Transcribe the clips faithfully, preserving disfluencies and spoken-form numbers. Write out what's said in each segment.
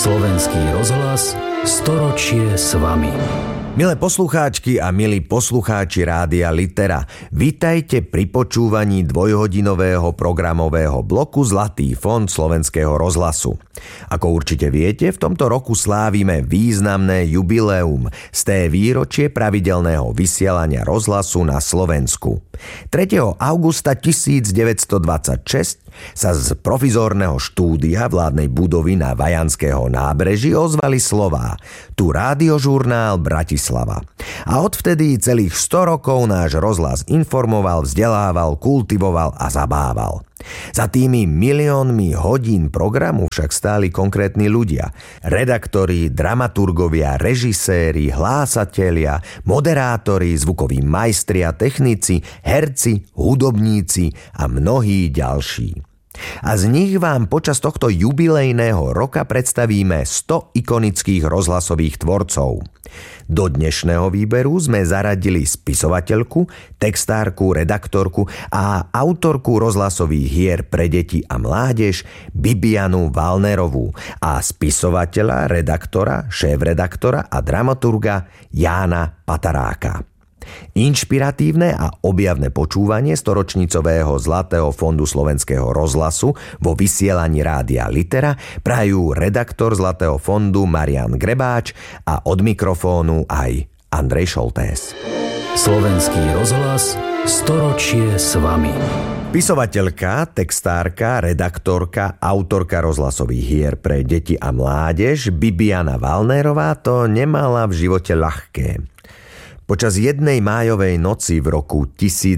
Slovenský rozhlas, storočie s vami. Milé poslucháčky a milí poslucháči Rádia Litera, vitajte pri počúvaní dvojhodinového programového bloku Zlatý fond Slovenského rozhlasu. Ako určite viete, v tomto roku slávime významné jubileum, sté výročie pravidelného vysielania rozhlasu na Slovensku. tretieho augusta tisícdeväťstodvadsaťšesť sa z provizórneho štúdia vládnej budovy na Vajanského nábreží ozvali slová: tu rádiožurnál Bratislava. A odvtedy celých sto rokov náš rozhlas informoval, vzdelával, kultivoval a zabával. Za tými miliónmi hodín programu však stáli konkrétni ľudia. Redaktori, dramaturgovia, režiséri, hlásatelia, moderátori, zvukoví majstri a technici, herci, hudobníci a mnohí ďalší. A z nich vám počas tohto jubilejného roka predstavíme sto ikonických rozhlasových tvorcov. Do dnešného výberu sme zaradili spisovateľku, textárku, redaktorku a autorku rozhlasových hier pre deti a mládež Bibianu Wallnerovú a spisovateľa, redaktora, šéfredaktora a dramaturga Jána Pataráka. Inšpiratívne a objavné počúvanie storočnicového Zlatého fondu Slovenského rozhlasu vo vysielaní Rádia Litera prajú redaktor Zlatého fondu Marián Grebáč a od mikrofónu aj Andrej Šoltés. Slovenský rozhlas, storočie s vami. Spisovateľka, textárka, redaktorka, autorka rozhlasových hier pre deti a mládež Bibiana Wallnerová to nemala v živote ľahké. Počas jednej májovej noci v roku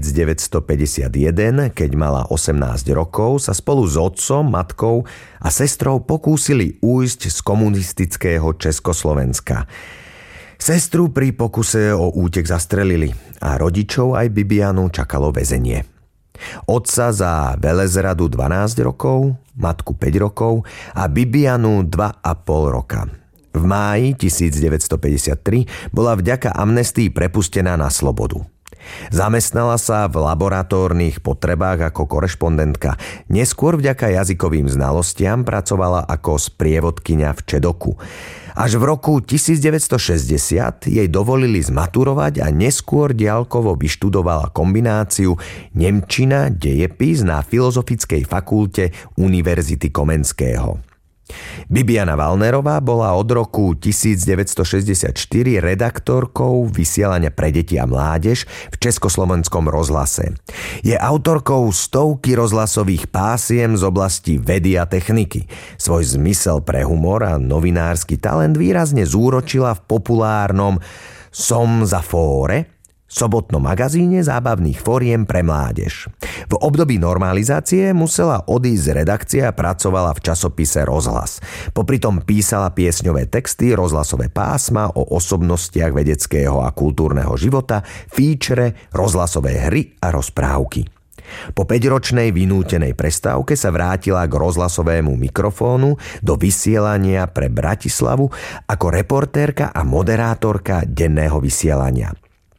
tisícdeväťstopäťdesiatjeden, keď mala osemnásť rokov, sa spolu s otcom, matkou a sestrou pokúsili újsť z komunistického Československa. Sestru pri pokuse o útek zastrelili a rodičov aj Bibianu čakalo väzenie. Otca za velezradu dvanásť rokov, matku päť rokov a Bibianu dva a pol roka. V máji tisícdeväťstopäťdesiattri bola vďaka amnestii prepustená na slobodu. Zamestnala sa v laboratórnych potrebách ako korešpondentka. Neskôr vďaka jazykovým znalostiam pracovala ako sprievodkyňa v Čedoku. Až v roku tisícdeväťstošesťdesiat jej dovolili zmaturovať a neskôr diaľkovo vyštudovala kombináciu nemčina, dejepis na Filozofickej fakulte Univerzity Komenského. Bibiana Wallnerová bola od roku tisícdeväťstošesťdesiatštyri redaktorkou vysielania pre deti a mládež v Československom rozhlase. Je autorkou stovky rozhlasových pásiem z oblasti vedy a techniky. Svoj zmysel pre humor a novinársky talent výrazne zúročila v populárnom Som za fóre, sobotnom magazíne zábavných foriem pre mládež. V období normalizácie musela odísť z redakcie a pracovala v časopise Rozhlas. Popritom písala piesňové texty, rozhlasové pásma o osobnostiach vedeckého a kultúrneho života, fíčre, rozhlasové hry a rozprávky. Po päťročnej vynútenej prestávke sa vrátila k rozhlasovému mikrofónu do vysielania pre Bratislavu ako reportérka a moderátorka denného vysielania.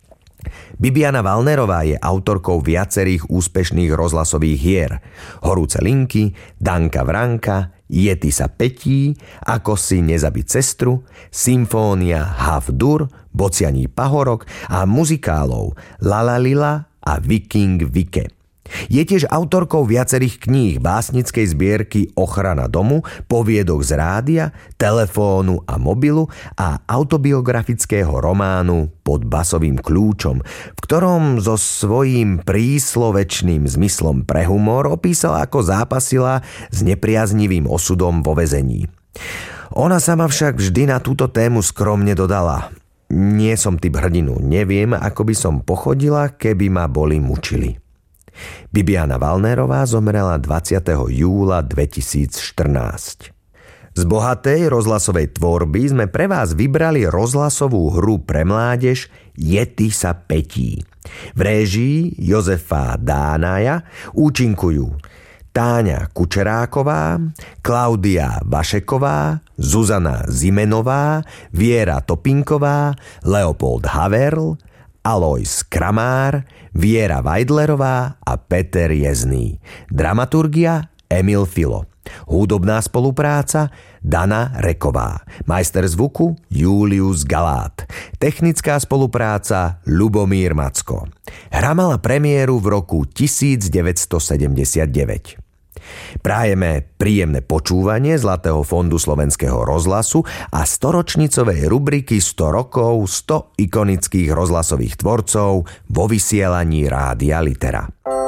Bibiana Wallnerová je autorkou viacerých úspešných rozhlasových hier. Horúce linky, Danka Vranka, Yeti sa petí, Ako si nezabiť sestru, Symfónia Havdur, Bocianí pahorok a muzikálov Lala Lila a Viking Vike. Je tiež autorkou viacerých kníh básnickej zbierky Ochrana domu, poviedok z rádia, telefónu a mobilu a autobiografického románu Pod basovým kľúčom, v ktorom so svojím príslovečným zmyslom pre humor opísala, ako zápasila s nepriaznivým osudom vo väzení. Ona sama však vždy na túto tému skromne dodala: nie som typ hrdinu, neviem, ako by som pochodila, keby ma boli mučili. Bibiana Wallnerová zomrela dvadsiateho júla dvetisícštrnásť. Z bohatej rozhlasovej tvorby sme pre vás vybrali rozhlasovú hru pre mládež Yeti sa petí. V réžii Jozefa Dánaja účinkujú Táňa Kučeráková, Klaudia Vašeková, Zuzana Zimenová, Viera Topinková, Leopold Haverl, Alojz Kramár, Viera Weidlerová a Peter Jezný. Dramaturgia Emil Filo. Hudobná spolupráca Dana Reková. Majster zvuku Julius Galát. Technická spolupráca Ľubomír Macko. Hra mala premiéru v roku devätnásťstosedemdesiatdeväť. Prajeme príjemné počúvanie Zlatého fondu Slovenského rozhlasu a storočnicovej rubriky sto rokov, sto ikonických rozhlasových tvorcov vo vysielaní Rádia Litera.